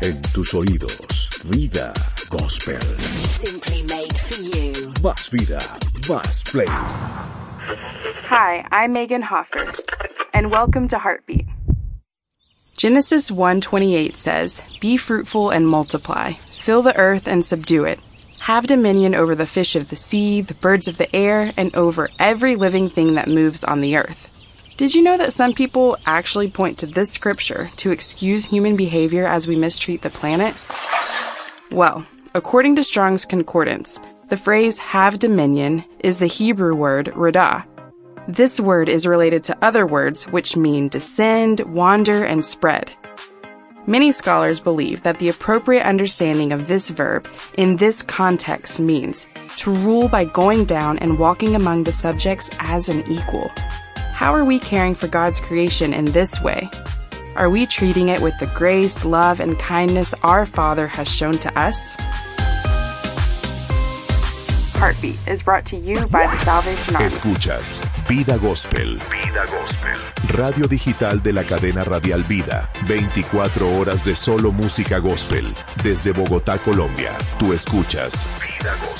En tus oídos, Vida Gospel. Simply made for you. Más vida, más play. Hi, I'm Megan Hoffer, and welcome to Heartbeat. Genesis 1:28 says, "Be fruitful and multiply, fill the earth and subdue it. Have dominion over the fish of the sea, the birds of the air, and over every living thing that moves on the earth." Did you know that some people actually point to this scripture to excuse human behavior as we mistreat the planet? Well, according to Strong's Concordance, the phrase "have dominion" is the Hebrew word radah. This word is related to other words which mean descend, wander, and spread. Many scholars believe that the appropriate understanding of this verb in this context means to rule by going down and walking among the subjects as an equal. How are we caring for God's creation in this way? Are we treating it with the grace, love, and kindness our Father has shown to us? Heartbeat is brought to you by the Salvation Army. Escuchas Vida Gospel. Vida Gospel. Radio digital de la cadena radial Vida. 24 horas de solo música gospel. Desde Bogotá, Colombia. Tú escuchas Vida Gospel.